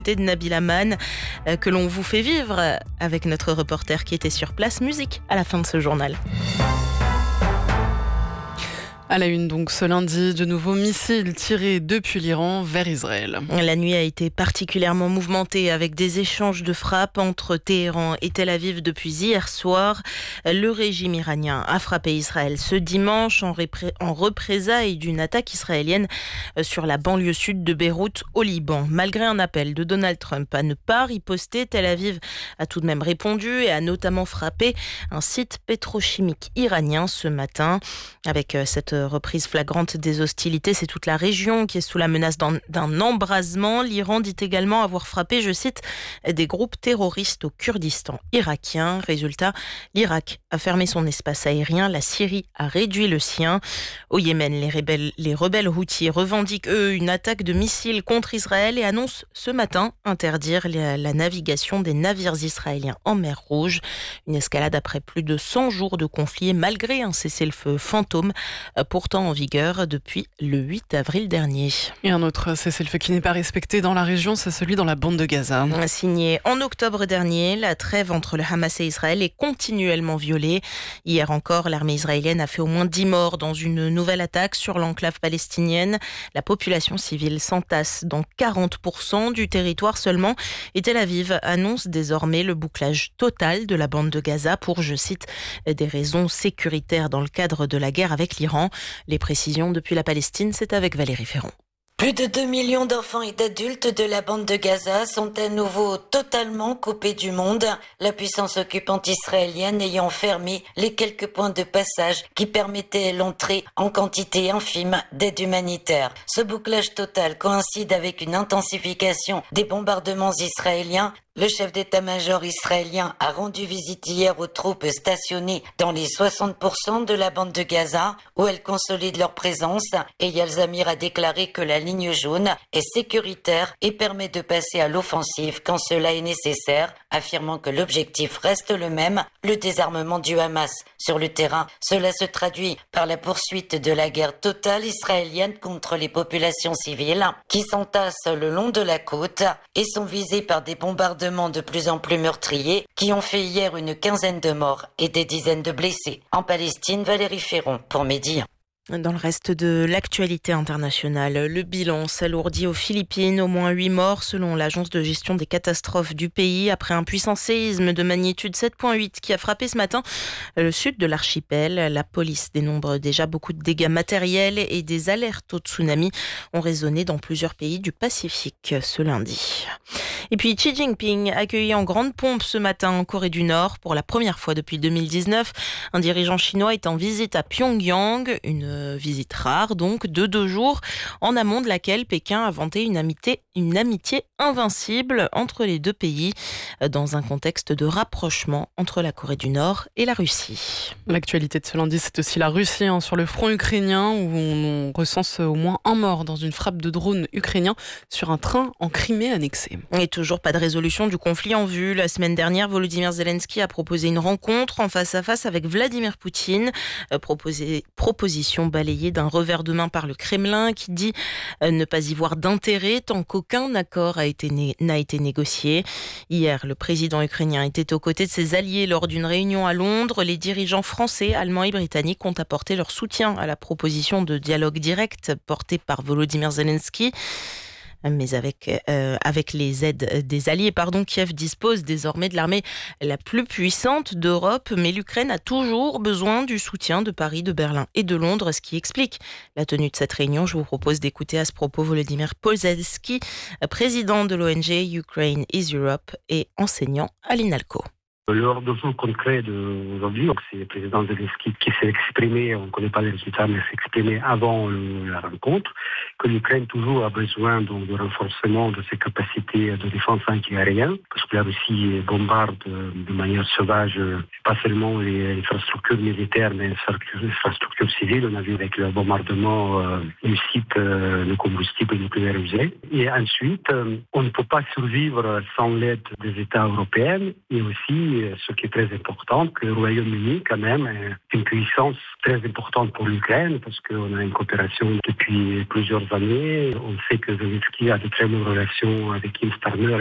de Nabil Aman que l'on vous fait vivre avec notre reporter qui était sur place. Musique à la fin de ce journal. À la une donc ce lundi, de nouveaux missiles tirés depuis l'Iran vers Israël. La nuit a été particulièrement mouvementée avec des échanges de frappes entre Téhéran et Tel Aviv depuis hier soir. Le régime iranien a frappé Israël ce dimanche en représailles d'une attaque israélienne sur la banlieue sud de Beyrouth au Liban. Malgré un appel de Donald Trump à ne pas riposter, Tel Aviv a tout de même répondu et a notamment frappé un site pétrochimique iranien ce matin. Avec cette reprise flagrante des hostilités, c'est toute la région qui est sous la menace d'un embrasement. L'Iran dit également avoir frappé, je cite, des groupes terroristes au Kurdistan irakien. Résultat, l'Irak a fermé son espace aérien, la Syrie a réduit le sien. Au Yémen, les rebelles houthis revendiquent eux une attaque de missiles contre Israël et annoncent ce matin interdire la navigation des navires israéliens en mer Rouge. Une escalade après plus de 100 jours de conflit et malgré un cessez-le-feu fantôme pourtant en vigueur depuis le 8 avril dernier. Et un autre cessez-le-feu qui n'est pas respecté dans la région, c'est celui dans la bande de Gaza. Signé en octobre dernier, la trêve entre le Hamas et Israël est continuellement violée. Hier encore, l'armée israélienne a fait au moins 10 morts dans une nouvelle attaque sur l'enclave palestinienne. La population civile s'entasse dans 40% du territoire seulement et Tel Aviv annonce désormais le bouclage total de la bande de Gaza pour, je cite, des raisons sécuritaires dans le cadre de la guerre avec l'Iran. Les précisions depuis la Palestine, c'est avec Valérie Ferron. Plus de 2 millions d'enfants et d'adultes de la bande de Gaza sont à nouveau totalement coupés du monde, la puissance occupante israélienne ayant fermé les quelques points de passage qui permettaient l'entrée en quantité infime d'aide humanitaire. Ce bouclage total coïncide avec une intensification des bombardements israéliens. Le chef d'état-major israélien a rendu visite hier aux troupes stationnées dans les 60% de la bande de Gaza où elles consolident leur présence et Yalzamir a déclaré que la ligne jaune est sécuritaire et permet de passer à l'offensive quand cela est nécessaire, affirmant que l'objectif reste le même, le désarmement du Hamas. Sur le terrain, cela se traduit par la poursuite de la guerre totale israélienne contre les populations civiles qui s'entassent le long de la côte et sont visées par des bombardements de plus en plus meurtriers qui ont fait hier une quinzaine de morts et des dizaines de blessés. En Palestine, Valérie Ferron pour Midi. Dans le reste de l'actualité internationale, le bilan s'alourdit aux Philippines. Au moins 8 morts selon l'agence de gestion des catastrophes du pays après un puissant séisme de magnitude 7,8 qui a frappé ce matin le sud de l'archipel. La police dénombre déjà beaucoup de dégâts matériels et des alertes au tsunami ont résonné dans plusieurs pays du Pacifique ce lundi. Et puis Xi Jinping accueilli en grande pompe ce matin en Corée du Nord pour la première fois depuis 2019. Un dirigeant chinois est en visite à Pyongyang, une visite rare donc de 2 jours, en amont de laquelle Pékin a vanté une amitié invincible entre les deux pays dans un contexte de rapprochement entre la Corée du Nord et la Russie. L'actualité de ce lundi, c'est aussi la Russie sur le front ukrainien où on recense au moins un mort dans une frappe de drone ukrainien sur un train en Crimée annexée. Et toujours pas de résolution du conflit en vue. La semaine dernière, Volodymyr Zelensky a proposé une rencontre en face à face avec Vladimir Poutine. Proposition balayée d'un revers de main par le Kremlin qui dit ne pas y voir d'intérêt tant qu'aucun accord n'a été négocié. Hier, le président ukrainien était aux côtés de ses alliés lors d'une réunion à Londres. Les dirigeants français, allemands et britanniques ont apporté leur soutien à la proposition de dialogue direct portée par Volodymyr Zelensky. Mais avec les aides des alliés, Kiev dispose désormais de l'armée la plus puissante d'Europe, mais l'Ukraine a toujours besoin du soutien de Paris, de Berlin et de Londres, ce qui explique la tenue de cette réunion. Je vous propose d'écouter à ce propos Volodymyr Polzelski, président de l'ONG Ukraine is Europe et enseignant à l'INALCO. L'ordre de jour concret d'aujourd'hui, c'est le président Zelensky qui s'est exprimé, on ne connaît pas les résultats, mais s'est exprimé avant la rencontre, que l'Ukraine toujours a besoin de renforcement de ses capacités de défense anti-aérienne, parce que la Russie bombarde de manière sauvage, pas seulement les infrastructures militaires, mais les infrastructures civiles. On a vu avec le bombardement du site de combustible nucléaire usé. Et ensuite, on ne peut pas survivre sans l'aide des États européens et aussi aussi, ce qui est très important, que le Royaume-Uni, quand même, est une puissance très importante pour l'Ukraine, parce qu'on a une coopération depuis plusieurs années. On sait que Zelensky a de très bonnes relations avec Keir Starmer